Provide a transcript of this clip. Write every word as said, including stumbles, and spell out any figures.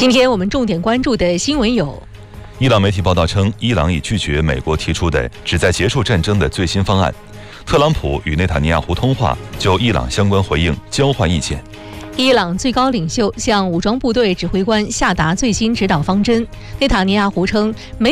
今天我们重点关注的新闻有： 伊朗媒体报道称，伊朗已拒绝美国提出的旨在结束战争的最新方案。特朗普与内塔尼亚胡通话，就伊朗相关回应交换意见。 伊朗最高领袖向武装部队指挥官下达最新指导方针。内塔尼亚胡称，没